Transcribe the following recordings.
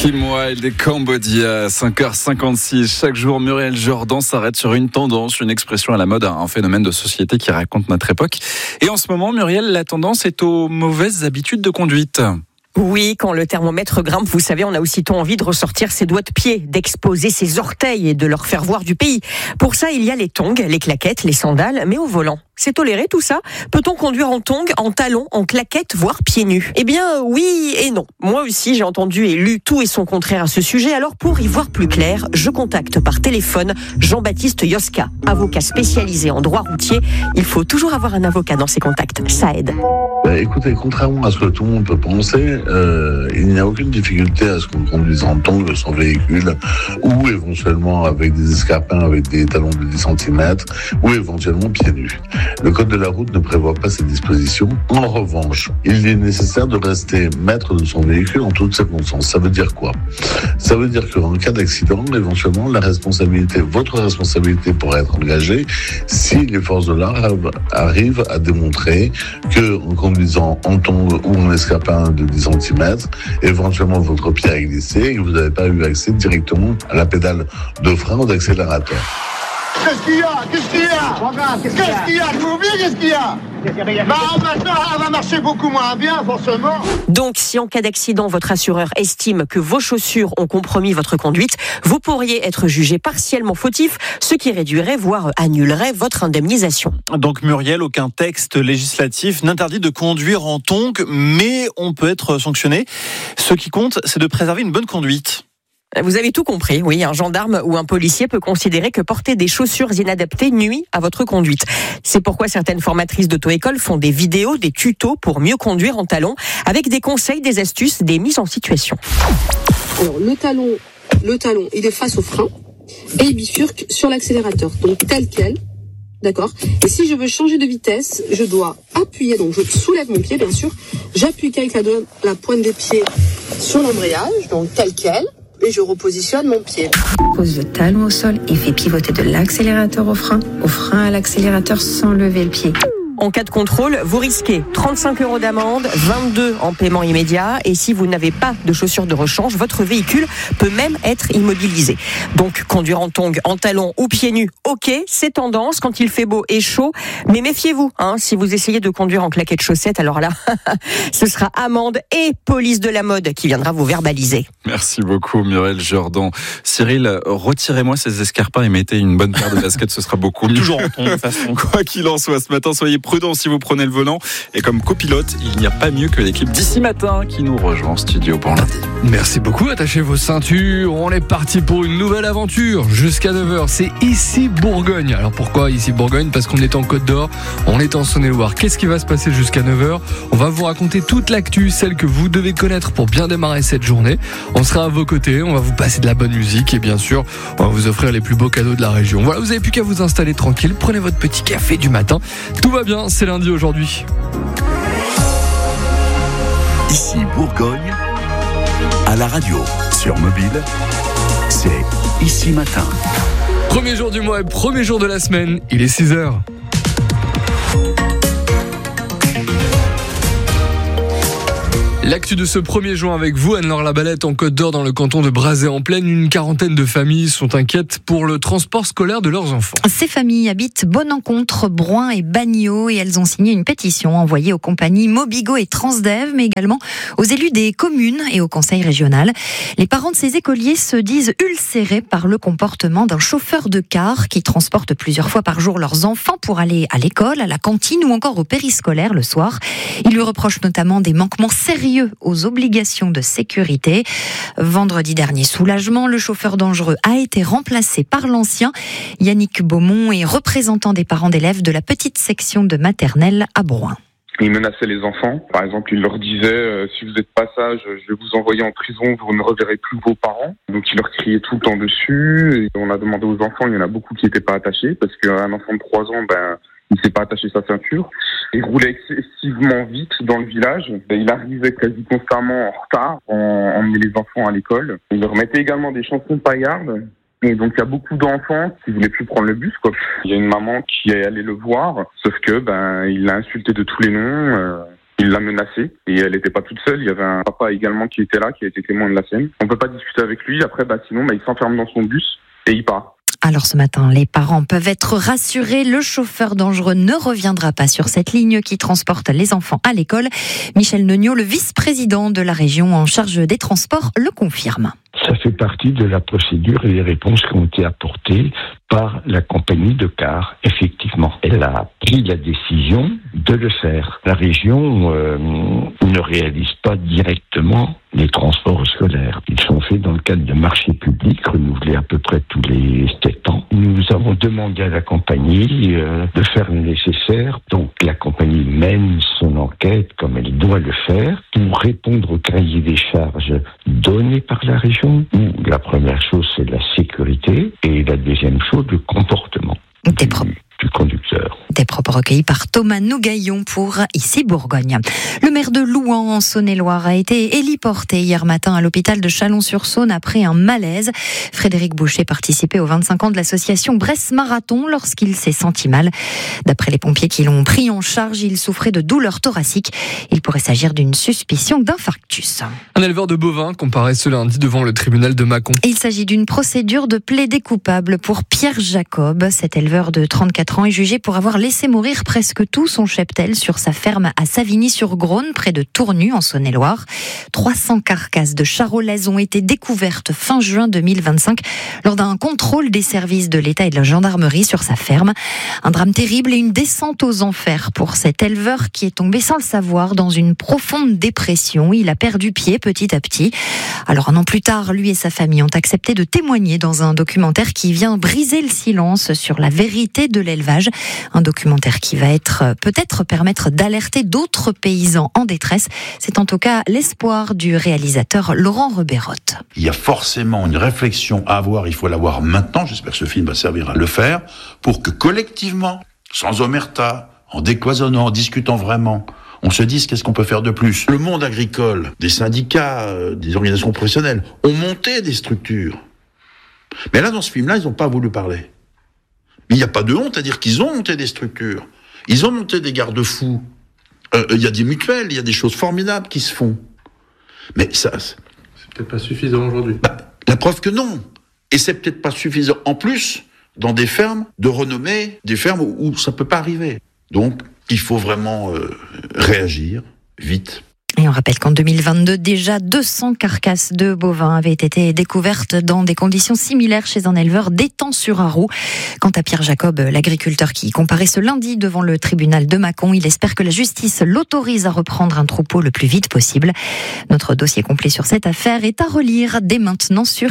Kim Wilde et Cambodia, 5h56. Chaque jour, Muriel Jourdan s'arrête sur une tendance, une expression à la mode, un phénomène de société qui raconte notre époque. Et en ce moment, Muriel, la tendance est aux mauvaises habitudes de conduite. Oui, quand le thermomètre grimpe, vous savez, on a aussitôt envie de ressortir ses doigts de pied, d'exposer ses orteils et de leur faire voir du pays. Pour ça, il y a les tongs, les claquettes, les sandales, mais au volant. C'est toléré tout ça ? Peut-on conduire en tongs, en talons, en claquettes, voire pieds nus ? Eh bien, oui et non. Moi aussi, j'ai entendu et lu tout et son contraire à ce sujet. Alors, pour y voir plus clair, je contacte par téléphone Jean-Baptiste Yoska, avocat spécialisé en droit routier. Il faut toujours avoir un avocat dans ses contacts, ça aide. Écoutez, contrairement à ce que tout le monde peut penser, il n'y a aucune difficulté à ce qu'on conduise en tongs son véhicule ou éventuellement avec des escarpins avec des talons de 10 cm ou éventuellement pieds nus. Le code de la route ne prévoit pas ces dispositions. En revanche, il est nécessaire de rester maître de son véhicule en toutes circonstances. Ça veut dire quoi ? Ça veut dire qu'en cas d'accident, éventuellement, votre responsabilité pourrait être engagée si les forces de l'ordre arrivent à démontrer que en conduisant en tongs ou en escarpin de 10 cm, éventuellement votre pied a glissé et que vous n'avez pas eu accès directement à la pédale de frein ou d'accélérateur. Qu'est-ce qu'il y a ? Qu'est-ce qu'il y a ? Tu m'oublies, qu'est-ce qu'il y a ? Maintenant, elle va marcher beaucoup moins bien, forcément. Donc, si en cas d'accident, votre assureur estime que vos chaussures ont compromis votre conduite, vous pourriez être jugé partiellement fautif, ce qui réduirait, voire annulerait votre indemnisation. Donc Muriel, aucun texte législatif n'interdit de conduire en tongs, mais on peut être sanctionné. Ce qui compte, c'est de préserver une bonne conduite. Vous avez tout compris, oui, un gendarme ou un policier peut considérer que porter des chaussures inadaptées nuit à votre conduite. C'est pourquoi certaines formatrices d'auto-école font des vidéos, des tutos pour mieux conduire en talons, avec des conseils, des astuces, des mises en situation. Alors le talon, il est face au frein et il bifurque sur l'accélérateur, donc tel quel. D'accord. Et si je veux changer de vitesse, je dois appuyer, donc je soulève mon pied, bien sûr. J'appuie avec la pointe des pieds sur l'embrayage, donc tel quel. Et je repositionne mon pied. Pose le talon au sol et fais pivoter de l'accélérateur au frein à l'accélérateur sans lever le pied. En cas de contrôle, vous risquez 35 € d'amende, 22 en paiement immédiat. Et si vous n'avez pas de chaussures de rechange, votre véhicule peut même être immobilisé. Donc, conduire en tongs, en talons ou pieds nus, ok, c'est tendance quand il fait beau et chaud. Mais méfiez-vous, si vous essayez de conduire en claquettes chaussettes, alors là, ce sera amende et police de la mode qui viendra vous verbaliser. Merci beaucoup, Muriel Jourdan. Cyril, retirez-moi ces escarpins et mettez une bonne paire de baskets, ce sera beaucoup mieux. Toujours en tongs, de toute façon. Quoi qu'il en soit, ce matin, soyez prudents si vous prenez le volant. Et comme copilote, il n'y a pas mieux que l'équipe d'ici matin qui nous rejoint en studio pour lundi. Merci beaucoup, attachez vos ceintures. On est parti pour une nouvelle aventure jusqu'à 9h. C'est ici Bourgogne. Alors pourquoi ici Bourgogne ? Parce qu'on est en Côte d'Or, on est en Saône-et-Loire. Qu'est-ce qui va se passer jusqu'à 9h ? On va vous raconter toute l'actu, celle que vous devez connaître pour bien démarrer cette journée. On sera à vos côtés, on va vous passer de la bonne musique et bien sûr, on va vous offrir les plus beaux cadeaux de la région. Voilà, vous n'avez plus qu'à vous installer tranquille, prenez votre petit café du matin. Tout va bien, c'est lundi aujourd'hui. Ici Bourgogne, à la radio, sur mobile, c'est Ici Matin. Premier jour du mois et premier jour de la semaine, il est 6h. L'actu de ce 1er juin avec vous, Anne-Laure Labalette, en Côte d'Or, dans le canton de Brazay-en-Plaine. Une quarantaine de familles sont inquiètes pour le transport scolaire de leurs enfants. Ces familles habitent Bonencontre, Broing et Bagneaux et elles ont signé une pétition envoyée aux compagnies Mobigo et Transdev, mais également aux élus des communes et au conseil régional. Les parents de ces écoliers se disent ulcérés par le comportement d'un chauffeur de car qui transporte plusieurs fois par jour leurs enfants pour aller à l'école, à la cantine ou encore au périscolaire le soir. Ils lui reprochent notamment des manquements sérieux aux obligations de sécurité. Vendredi dernier, soulagement, le chauffeur dangereux a été remplacé par l'ancien. Yannick Beaumont est représentant des parents d'élèves de la petite section de maternelle à Broing. Il menaçait les enfants. Par exemple, il leur disait si vous êtes pas sage, je vais vous envoyer en prison, vous ne reverrez plus vos parents. Donc il leur criait tout le temps dessus. Et on a demandé aux enfants, il y en a beaucoup qui n'étaient pas attachés parce qu'un enfant de 3 ans, il ne s'est pas attaché sa ceinture. Il roulait excessivement vite dans le village. Il arrivait quasi constamment en retard pour emmener les enfants à l'école. Il leur mettait également des chansons paillardes. Et donc, il y a beaucoup d'enfants qui voulaient plus prendre le bus, quoi. Il y a une maman qui est allée le voir, sauf que, il l'a insulté de tous les noms. Il l'a menacée et elle n'était pas toute seule. Il y avait un papa également qui était là, qui a été témoin de la scène. On peut pas discuter avec lui. Après, sinon, il s'enferme dans son bus et il part. Alors ce matin, les parents peuvent être rassurés. Le chauffeur dangereux ne reviendra pas sur cette ligne qui transporte les enfants à l'école. Michel Neugnot, le vice-président de la région en charge des transports, le confirme. Ça fait partie de la procédure et des réponses qui ont été apportées par la compagnie de cars. Effectivement, elle a pris la décision de le faire. La région ne réalise pas directement les transports scolaires. Ils sont faits dans le cadre de marchés publics renouvelés à peu près tous les 7 ans. Nous avons demandé à la compagnie de faire le nécessaire. Donc la compagnie mène son enquête comme elle doit le faire pour répondre au cahier des charges donné par la région. Où la première chose, c'est la sécurité et la deuxième chose, le comportement du conducteur. Des propos recueillis par Thomas Nougaillon pour Ici Bourgogne. Le maire de Louhans en Saône-et-Loire a été héliporté hier matin à l'hôpital de Chalon-sur-Saône après un malaise. Frédéric Boucher participait aux 25 ans de l'association Bresse Marathon lorsqu'il s'est senti mal. D'après les pompiers qui l'ont pris en charge, il souffrait de douleurs thoraciques. Il pourrait s'agir d'une suspicion d'infarctus. Un éleveur de bovins comparait ce lundi devant le tribunal de Mâcon. Il s'agit d'une procédure de plaidé coupable pour Pierre Jacob. Cet éleveur de 34 ans est jugé pour avoir laissé mourir presque tout son cheptel sur sa ferme à Savigny-sur-Grosne, près de Tournu, en Saône-et-Loire. 300 carcasses de charolaises ont été découvertes fin juin 2025 lors d'un contrôle des services de l'État et de la gendarmerie sur sa ferme. Un drame terrible et une descente aux enfers pour cet éleveur qui est tombé sans le savoir dans une profonde dépression. Il a perdu pied petit à petit. Alors un an plus tard, lui et sa famille ont accepté de témoigner dans un documentaire qui vient briser le silence sur la vérité de l'élevage. Un documentaire qui va peut-être permettre d'alerter d'autres paysans en détresse. C'est en tout cas l'espoir du réalisateur Laurent Rebérotte. Il y a forcément une réflexion à avoir, il faut l'avoir maintenant, j'espère que ce film va servir à le faire, pour que collectivement, sans omerta, en décloisonnant, en discutant vraiment, on se dise qu'est-ce qu'on peut faire de plus. Le monde agricole, des syndicats, des organisations professionnelles ont monté des structures. Mais là, dans ce film-là, ils n'ont pas voulu parler. Il n'y a pas de honte à dire qu'ils ont monté des structures. Ils ont monté des garde-fous. Il y a des mutuelles, il y a des choses formidables qui se font. Mais ça... C'est peut-être pas suffisant aujourd'hui. La preuve que non. Et c'est peut-être pas suffisant. En plus, dans des fermes de renommée, des fermes où ça peut pas arriver. Donc, il faut vraiment réagir vite. Et on rappelle qu'en 2022, déjà 200 carcasses de bovins avaient été découvertes dans des conditions similaires chez un éleveur d'Étang-sur-Arroux. Quant à Pierre Jacob, l'agriculteur qui comparaît ce lundi devant le tribunal de Mâcon, il espère que la justice l'autorise à reprendre un troupeau le plus vite possible. Notre dossier complet sur cette affaire est à relire dès maintenant sur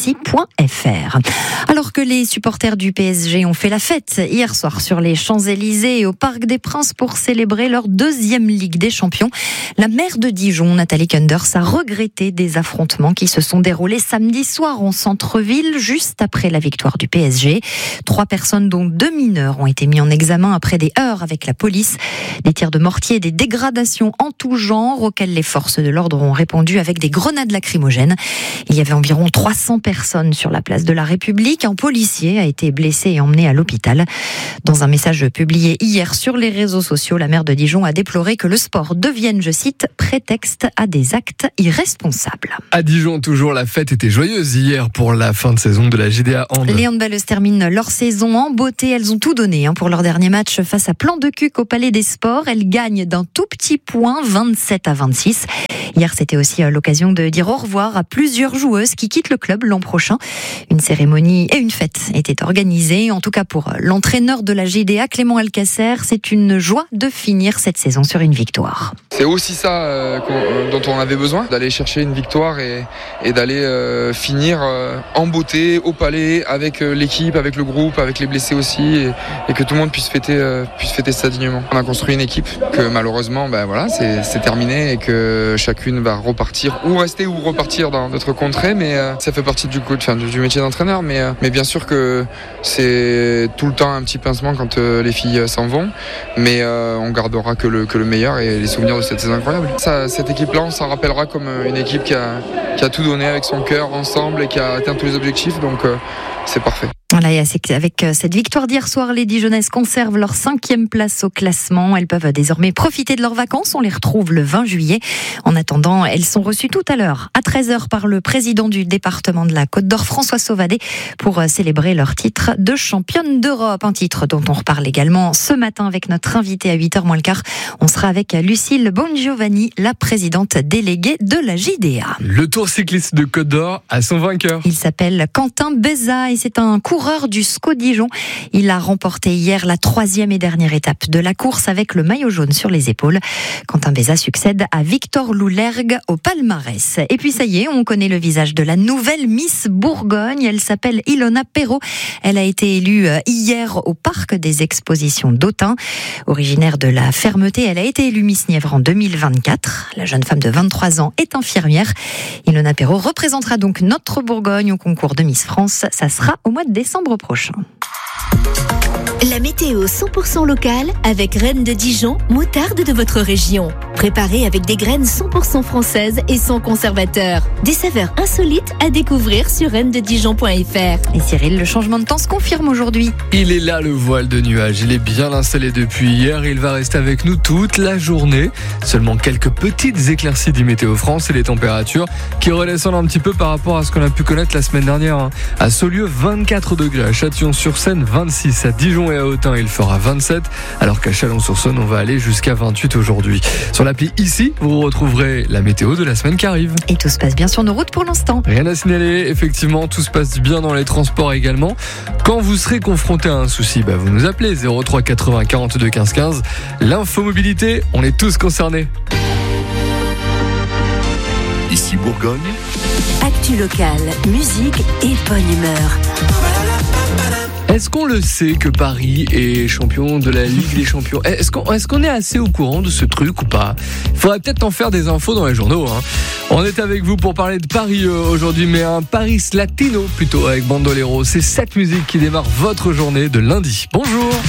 ici.fr. Alors que les supporters du PSG ont fait la fête hier soir sur les Champs-Élysées et au Parc des Princes pour célébrer leur 2e Ligue des Champions, la maire de Dijon, Nathalie Kunders, a regretté des affrontements qui se sont déroulés samedi soir en centre-ville, juste après la victoire du PSG. 3 personnes, dont 2 mineurs, ont été mis en examen après des heurts avec la police. Des tirs de mortier et des dégradations en tout genre auxquelles les forces de l'ordre ont répondu avec des grenades lacrymogènes. Il y avait environ 300 personnes sur la place de la République. Un policier a été blessé et emmené à l'hôpital. Dans un message publié hier sur les réseaux sociaux, la maire de Dijon a déploré que le sport devienne, je cite, prétexte à des actes irresponsables. À Dijon, toujours, la fête était joyeuse hier pour la fin de saison de la GDA Hand. Les handballeuses terminent leur saison en beauté. Elles ont tout donné pour leur dernier match face à Plan de Cuc au Palais des Sports. Elles gagnent d'un tout petit point, 27-26. Hier, c'était aussi l'occasion de dire au revoir à plusieurs joueuses qui quittent le club l'an prochain. Une cérémonie et une fête étaient organisées. En tout cas, pour l'entraîneur de la GDA, Clément Alcacer, c'est une joie de finir cette saison sur une victoire. C'est aussi ça dont on avait besoin, d'aller chercher une victoire et d'aller finir en beauté au Palais avec l'équipe, avec le groupe, avec les blessés aussi, et que tout le monde puisse fêter ça dignement. On a construit une équipe que malheureusement c'est terminé et que chacune va repartir ou rester ou repartir dans notre contrée, mais ça fait partie du métier d'entraîneur, mais bien sûr que c'est tout le temps un petit pincement quand les filles s'en vont, mais on gardera que le meilleur et les souvenirs de cette saison incroyable. Cette équipe-là, on s'en rappellera comme une équipe qui a tout donné avec son cœur ensemble et qui a atteint tous les objectifs, donc c'est parfait. Voilà, et avec cette victoire d'hier soir, les Dijonnaises conservent leur 5e place au classement. Elles peuvent désormais profiter de leurs vacances. On les retrouve le 20 juillet. En attendant, elles sont reçues tout à l'heure, à 13h, par le président du département de la Côte d'Or, François Sauvadet, pour célébrer leur titre de championne d'Europe. Un titre dont on reparle également ce matin avec notre invité à 8h moins le quart. On sera avec Lucille Bongiovanni, la présidente déléguée de la JDA. Le Tour cycliste de Côte d'Or a son vainqueur. Il s'appelle Quentin Béza et c'est un coureur du SCO Dijon. Il a remporté hier la 3e et dernière étape de la course avec le maillot jaune sur les épaules. Quentin Béza succède à Victor Loulergue au palmarès. Et puis ça y est, on connaît le visage de la nouvelle Miss Bourgogne. Elle s'appelle Ilona Perrault. Elle a été élue hier au parc des expositions d'Autun. Originaire de la Fermeté, elle a été élue Miss Nièvre en 2024. La jeune femme de 23 ans est infirmière. Ilona Perrault représentera donc notre Bourgogne au concours de Miss France. Ça sera au mois de décembre prochain. La météo 100% locale avec Reine de Dijon, moutarde de votre région. Préparée avec des graines 100% françaises et sans conservateur. Des saveurs insolites à découvrir sur reineDeDijon.fr. Et Cyril, le changement de temps se confirme aujourd'hui. Il est là, le voile de nuages. Il est bien installé depuis hier et il va rester avec nous toute la journée. Seulement quelques petites éclaircies dit Météo France et les températures qui redescendent un petit peu par rapport à ce qu'on a pu connaître la semaine dernière. À Saulieu, 24 degrés. À Châtillon-sur-Seine, 26. À Dijon et à Autun, il fera 27. Alors qu'à Chalon-sur-Saône, on va aller jusqu'à 28 aujourd'hui. Sur l'appli Ici, vous retrouverez la météo de la semaine qui arrive. Et tout se passe bien sur nos routes pour l'instant. Rien à signaler, effectivement, tout se passe bien dans les transports également. Quand vous serez confronté à un souci, vous nous appelez 03 80 42 15 15. L'infomobilité, on est tous concernés. Ici Bourgogne. Actu locale, musique et bonne humeur. Est-ce qu'on le sait que Paris est champion de la Ligue des Champions ? Est-ce qu'on est assez au courant de ce truc ou pas ? Il faudrait peut-être en faire des infos dans les journaux. On est avec vous pour parler de Paris aujourd'hui, mais un Paris latino plutôt avec Bandolero. C'est cette musique qui démarre votre journée de lundi. Bonjour.